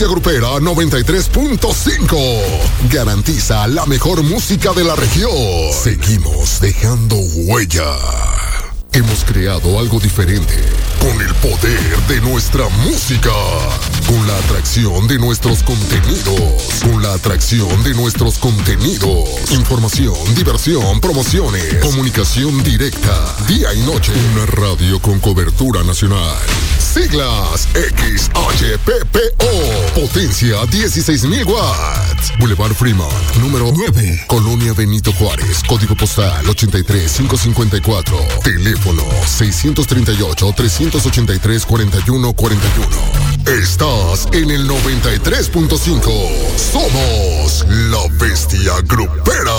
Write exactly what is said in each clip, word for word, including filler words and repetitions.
Grupera noventa y tres punto cinco garantiza la mejor música de la región. Seguimos dejando huella. Hemos creado algo diferente con el poder de nuestra música, con la atracción de nuestros contenidos, con la atracción de nuestros contenidos, información, diversión, promociones, comunicación directa, día y noche. Una radio con cobertura nacional. Siglas X H P P O. Potencia dieciséis mil watts. Boulevard Fremont, número nueve. Colonia Benito Juárez. Código postal ochenta y tres mil quinientos cincuenta y cuatro. Teléfono seiscientos treinta y ocho, trescientos ochenta y tres, cuarenta y uno cuarenta y uno. Estás en el noventa y tres punto cinco. Somos la Bestia Grupera.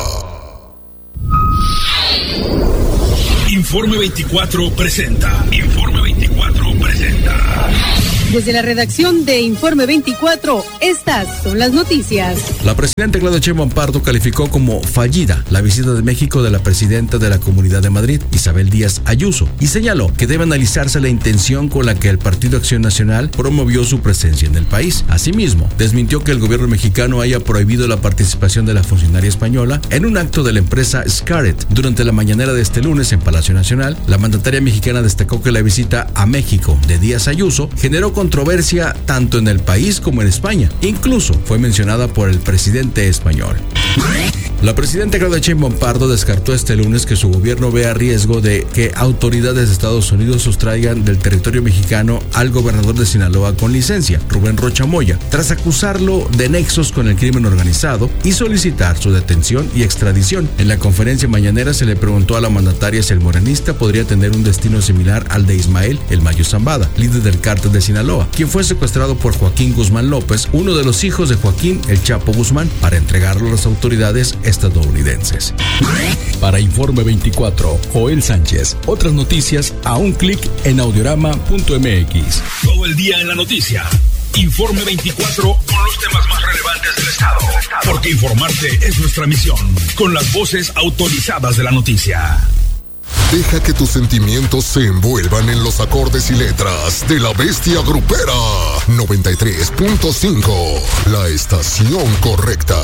Informe veinticuatro presenta. Informe veinticuatro presenta. Desde la redacción de Informe veinticuatro, estas son las noticias. La presidenta Claudia Sheinbaum Pardo calificó como fallida la visita de México de la presidenta de la Comunidad de Madrid, Isabel Díaz Ayuso, y señaló que debe analizarse la intención con la que el Partido Acción Nacional promovió su presencia en el país. Asimismo, desmintió que el gobierno mexicano haya prohibido la participación de la funcionaria española en un acto de la empresa Scarlett. Durante la mañanera de este lunes en Palacio Nacional, la mandataria mexicana destacó que la visita a México de Díaz Ayuso generó controversia tanto en el país como en España. Incluso fue mencionada por el presidente español. La presidenta Claudia Sheinbaum Pardo descartó este lunes que su gobierno vea riesgo de que autoridades de Estados Unidos sustraigan del territorio mexicano al gobernador de Sinaloa con licencia, Rubén Rocha Moya, tras acusarlo de nexos con el crimen organizado y solicitar su detención y extradición. En la conferencia mañanera se le preguntó a la mandataria si el morenista podría tener un destino similar al de Ismael El Mayo Zambada, líder del cártel de Sinaloa, quien fue secuestrado por Joaquín Guzmán López, uno de los hijos de Joaquín El Chapo Guzmán, para entregarlo a las autoridades estadounidenses. Para Informe veinticuatro, Joel Sánchez. Otras noticias a un clic en audiorama punto m x. Todo el día en la noticia. Informe veinticuatro con los temas más relevantes del estado. Porque informarte es nuestra misión. Con las voces autorizadas de la noticia. Deja que tus sentimientos se envuelvan en los acordes y letras de la Bestia Grupera. noventa y tres punto cinco. La estación correcta.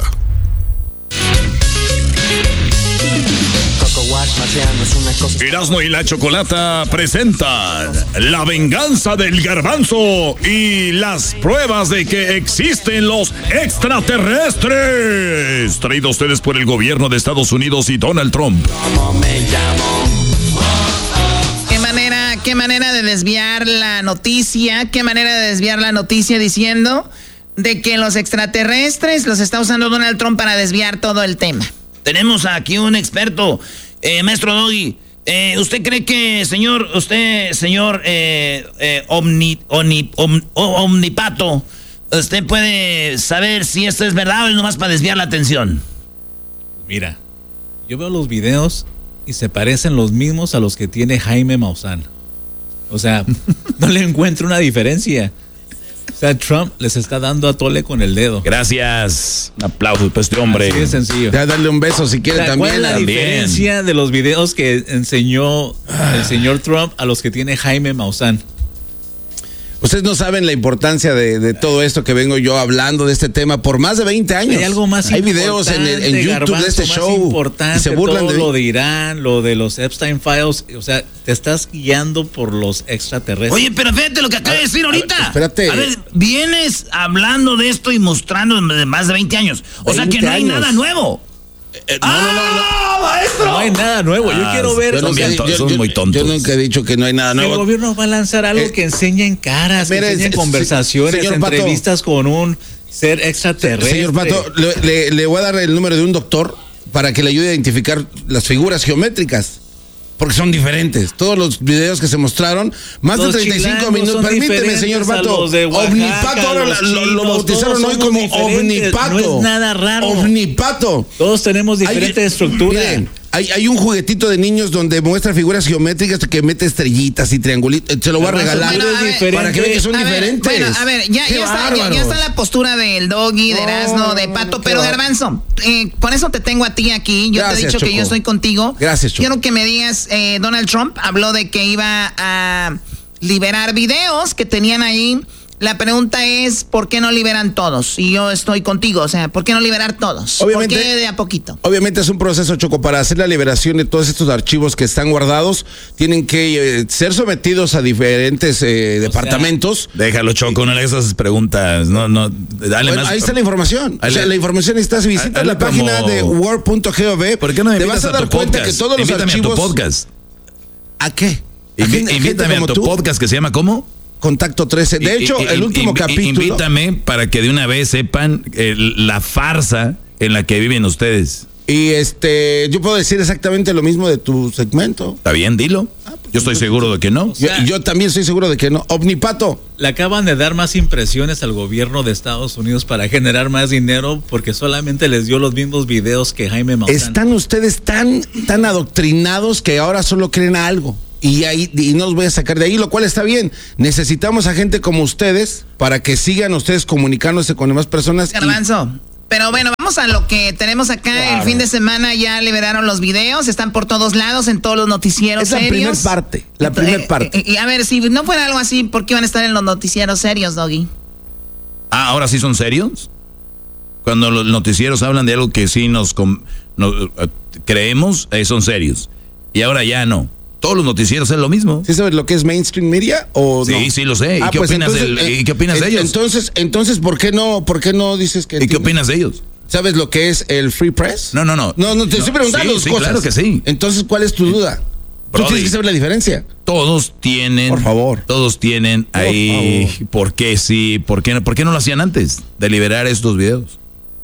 Erasmo y la Chocolata presentan La Venganza del Garbanzo y las pruebas de que existen los extraterrestres. Traído a ustedes por el gobierno de Estados Unidos y Donald Trump. ¿Qué manera, qué manera de desviar la noticia? ¿Qué manera de desviar la noticia diciendo de que los extraterrestres los está usando Donald Trump para desviar todo el tema? Tenemos aquí un experto, eh, maestro Doggy. Eh, ¿Usted cree que, señor, usted, señor eh, eh, omni, omni, om, omnipato, usted puede saber si esto es verdad o es nomás para desviar la atención? Mira, yo veo los videos y se parecen los mismos a los que tiene Jaime Maussan. O sea, no le encuentro una diferencia. O sea, Trump les está dando a tole con el dedo. Gracias. Un aplauso para este hombre. Así de sencillo. Ya darle un beso si quiere, o sea, también. ¿Cuál es la también. diferencia de los videos que enseñó el señor Trump a los que tiene Jaime Maussan? Ustedes no saben la importancia de, de todo esto que vengo yo hablando de este tema por más de veinte años. Hay algo más Hay videos en, el, en YouTube Garbanzo, de este show. Importante, y se burlan todo de lo de Irán, lo de los Epstein Files. O sea, te estás guiando por los extraterrestres. Oye, pero fíjate lo que acaba de decir ahorita. A, espérate. A ver, vienes hablando de esto y mostrando de más de veinte años. O sea que no hay años. nada nuevo. Eh, no, no, no, no. maestro! No hay nada nuevo. Yo Ah, quiero ver. son bien yo, son yo, muy tontos. Yo nunca he dicho que no hay nada El nuevo. gobierno va a lanzar algo Eh, que enseñe en caras, que mire, enseñe en se- conversaciones, señor Pato. entrevistas con un ser extraterrestre. Señor Pato, le, le, le voy a dar el número de un doctor para que le ayude a identificar las figuras geométricas. Porque son diferentes. Todos los videos que se mostraron, más Los de treinta y cinco chilangos minutos. son Permíteme, diferentes señor a Pato. los de Oaxaca, Omnipato, ahora los lo, lo- lo chinos, bautizaron todos hoy somos como diferentes. Omnipato. No es nada raro. Omnipato. Todos tenemos diferentes Hay- estructuras. Miren, hay, hay un juguetito de niños donde muestra figuras geométricas que mete estrellitas y triangulitos. Se lo voy a Garbanzo, regalar pero es a ver, diferente. para que vean que son A ver, diferentes. bueno, a ver, ya, ¡Qué ya, está, ya, ya bárbaros! está la postura del Doggy, de Erasmo, de Pato, qué pero bárbaro. Garbanzo, eh, por eso te tengo a ti aquí. Yo Gracias, te he dicho Choco. que yo estoy contigo. Gracias, Choco. Quiero que me digas, eh, Donald Trump habló de que iba a liberar videos que tenían ahí La pregunta es, ¿por qué no liberan todos? Y yo estoy contigo, o sea, ¿por qué no liberar todos? Obviamente, ¿por qué de a poquito? Obviamente es un proceso, Choco, para hacer la liberación de todos estos archivos que están guardados, tienen que eh, ser sometidos a diferentes eh, departamentos. Sea, déjalo, Choco, no le hagas esas preguntas, no, no, dale bueno, más. Ahí está la información, o sea, la información está, si visitas la como... página de word punto gov, ¿por qué no me te vas a, a dar cuenta podcast? Que todos los Invítame archivos... a tu podcast. ¿A qué? ¿A Invi gente, invítame gente a tu tú? podcast que se llama ¿cómo? Contacto trece. De hecho, el último capítulo... Invítame para que de una vez sepan eh, la farsa en la que viven ustedes. Y este, yo puedo decir exactamente lo mismo de tu segmento. Está bien, dilo. Ah, pues yo estoy seguro de que no. O sea, yo, yo también estoy seguro de que no. Omnipato. Le acaban de dar más impresiones al gobierno de Estados Unidos para generar más dinero porque solamente les dio los mismos videos que Jaime Maussan. Están ustedes tan, tan adoctrinados que ahora solo creen a algo. Y ahí y no los voy a sacar de ahí, lo cual está bien. Necesitamos a gente como ustedes para que sigan ustedes comunicándose con demás personas. Garbanzo. Y... Pero bueno, vamos a lo que tenemos acá. Claro. El fin de semana ya liberaron los videos, están por todos lados, en todos los noticieros serios. Es la primera parte, la primera eh, parte. Y eh, a ver, si no fuera algo así, ¿por qué van a estar en los noticieros serios, Doggy? Ah, ¿ahora sí son serios? Cuando los noticieros hablan de algo que sí nos, nos uh, creemos, eh, son serios. Y ahora ya no. Todos los noticieros es lo mismo. ¿Sí sabes lo que es mainstream media o sí, no? Sí, sí lo sé. ¿Y ah, qué pues opinas, entonces, del, eh, ¿y qué opinas eh, de ellos? Entonces, entonces ¿por qué no, por qué no dices que... ¿Y qué opinas de ellos? ¿Sabes lo que es el free press? No, no, no. No, no, te no, estoy preguntando sí, dos sí, cosas. Claro que sí. Entonces, ¿cuál es tu duda? Brody, tú tienes que saber la diferencia. Todos tienen... Por favor. Todos tienen por ahí... Favor. ¿Por qué sí? ¿Por qué, ¿Por qué no lo hacían antes de liberar estos videos?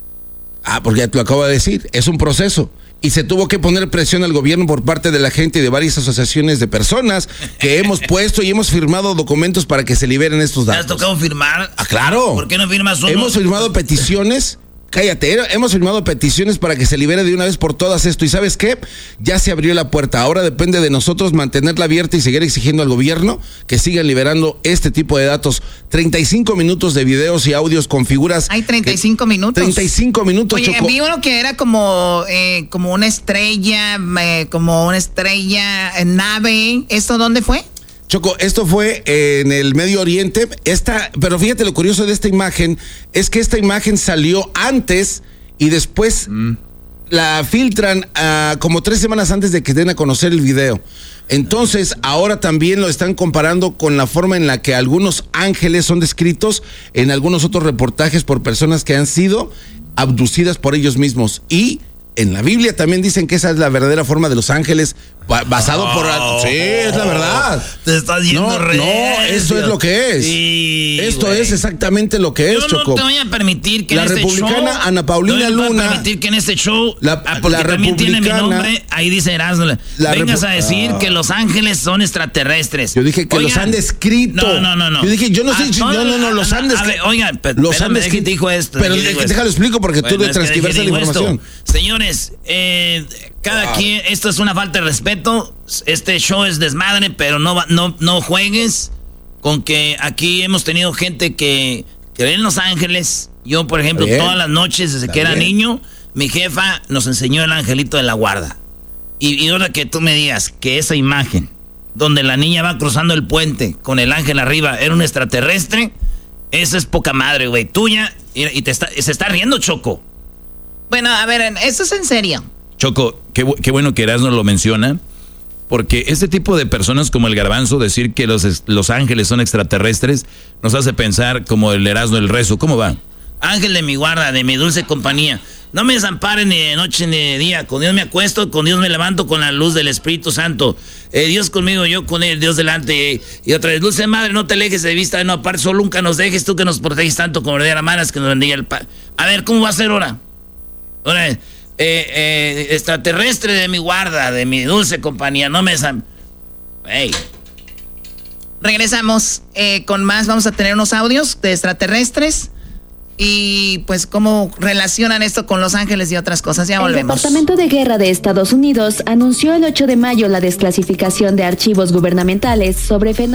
Ah, porque ya te lo acabo de decir. Es un proceso. Y se tuvo que poner presión al gobierno por parte de la gente y de varias asociaciones de personas que hemos puesto y hemos firmado documentos para que se liberen estos datos. ¿Te has tocado firmar? Ah, claro. ¿Por qué no firmas uno? Hemos firmado peticiones. Cállate, hemos firmado peticiones para que se libere de una vez por todas esto. ¿Y sabes qué? Ya se abrió la puerta. Ahora depende de nosotros mantenerla abierta y seguir exigiendo al gobierno que sigan liberando este tipo de datos. treinta y cinco minutos de videos y audios con figuras. Hay treinta y cinco minutos. treinta y cinco minutos, Oye, Choco. vi uno que era como, eh, como una estrella, eh, como una estrella en nave. ¿Esto dónde fue? Choco, esto fue en el Medio Oriente. Esta, pero fíjate lo curioso de esta imagen es que esta imagen salió antes y después mm. la filtran uh, como tres semanas antes de que den a conocer el video. Entonces, ahora también lo están comparando con la forma en la que algunos ángeles son descritos en algunos otros reportajes por personas que han sido abducidas por ellos mismos. Y en la Biblia también dicen que esa es la verdadera forma de los ángeles, basado oh, por... Sí, es la verdad. Te estás yendo no, re... No, eso es lo que es. Sí, Esto güey. es exactamente lo que es, Yo Choco. no te voy a permitir que la en este republicana show... Ana Paulina no Luna... No permitir que en este show... La, ah, porque la también tiene mi republicana... nombre, ahí dice Erasmo. Vengas a decir ah. que los ángeles son extraterrestres. Yo dije que oigan, los han descrito. No, no, no, no. Yo dije, yo no sé... Ah, no, no, no, los han descrito. Oigan, los han descrito. Dijo esto. Pero déjalo explico porque bueno, tú le transcribiste la información. Esto. Señores, eh, cada ah. quien... Esto es una falta de respeto. Este show es desmadre, pero no, no, no juegues con que aquí hemos tenido gente que cree en los ángeles. Yo, por ejemplo, todas las noches desde que era niño, mi jefa nos enseñó el angelito de la guarda. Y, y ahora que tú me digas que esa imagen donde la niña va cruzando el puente con el ángel arriba era un extraterrestre, eso es poca madre, güey. Tuya, y, y te está, se está riendo, Choco. Bueno, a ver, eso es en serio. Choco, qué, qué bueno que Erasmo lo menciona, porque este tipo de personas como el Garbanzo, decir que los, los ángeles son extraterrestres, nos hace pensar como el Erasmo el rezo. ¿Cómo va? Ángel de mi guarda, de mi dulce compañía, no me desamparen ni de noche ni de día. Con Dios me acuesto, con Dios me levanto, con la luz del Espíritu Santo. Eh, Dios conmigo, yo con él, Dios delante. Eh, y otra vez, dulce madre, no te alejes de vista, no aparte, solo nunca nos dejes, tú que nos proteges tanto como verdadera manas que nos bendiga el Padre. A ver, ¿cómo va a ser ahora? Ahora, eh, eh, extraterrestre de mi guarda, de mi dulce compañía, no me desamparen. Hey. Regresamos eh, con más, vamos a tener unos audios de extraterrestres. Y pues cómo relacionan esto con Los Ángeles y otras cosas. Ya volvemos. El Departamento de Guerra de Estados Unidos anunció el ocho de mayo la desclasificación de archivos gubernamentales sobre fenómenos